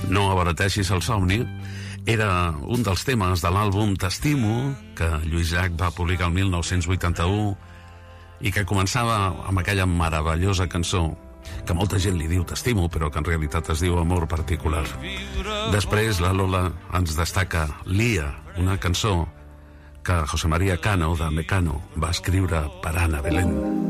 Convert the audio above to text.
No abarateixis el somni era un dels temes de l'àlbum T'estimo, que Lluís Llach va publicar el 1981 i que començava amb aquella meravellosa cançó que molta gent li diu T'estimo, però que en realitat es diu Amor particular. Després la Lola ens destaca Lía, una cançó que José María Cano de Mecano va escriure per Ana Belén.